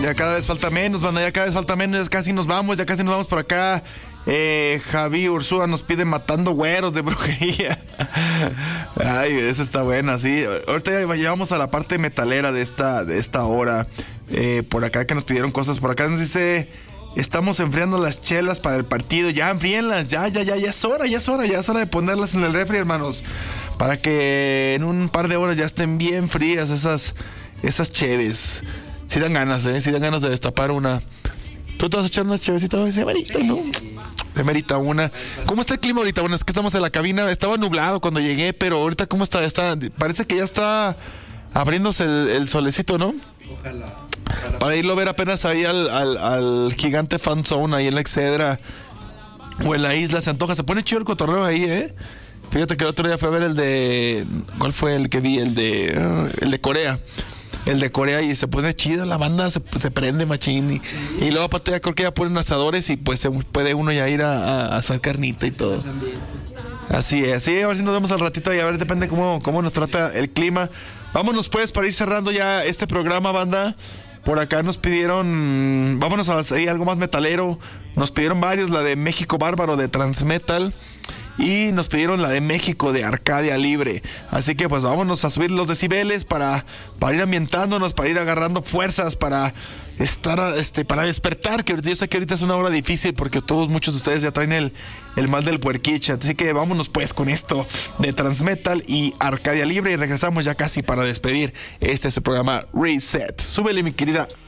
Ya cada vez falta menos, banda, ya cada vez falta menos, ya casi nos vamos por acá. Javi Ursúa nos pide matando güeros de brujería. Ay, esa está buena, sí. Ahorita ya llegamos a la parte metalera de esta hora. Por acá que nos pidieron cosas, por acá nos dice: estamos enfriando las chelas para el partido. Ya enfríenlas, ya es hora de ponerlas en el refri, hermanos, para que en un par de horas ya estén bien frías esas cheves. Si dan ganas, de destapar una. ¿Tú te vas a echar una chevecita? Se merita, ¿no? Se merita una. ¿Cómo está el clima ahorita? Bueno, es que estamos en la cabina. Estaba nublado cuando llegué, pero ahorita ¿cómo está? Parece que ya está abriéndose el solecito, ¿no? Ojalá. Para irlo a ver apenas ahí al gigante fan zone ahí en la Excedra o en la isla. Se antoja. Se pone chido el cotorreo ahí, ¿eh? Fíjate que el otro día fue a ver el de... ¿Cuál fue el que vi? El de Corea. El de Corea, y se pone chida la banda, se prende machín. Y luego aparte ya creo que ya ponen asadores y pues se puede uno ya ir a hacer carnita y todo. Así es, sí, a ver si nos vemos al ratito y a ver, depende cómo nos trata el clima. Vámonos pues para ir cerrando ya este programa, banda. Por acá nos pidieron, vámonos a hacer algo más metalero. Nos pidieron varios, la de México Bárbaro de Transmetal. Y nos pidieron la de México de Arcadia Libre. Así que pues vámonos a subir los decibeles para ir ambientándonos, para ir agarrando fuerzas, para estar, para despertar, que yo sé que ahorita es una hora difícil porque muchos de ustedes ya traen el mal del puerquicha. Así que vámonos pues con esto de Transmetal y Arcadia Libre y regresamos ya casi para despedir este es su programa Reset. Súbele, mi querida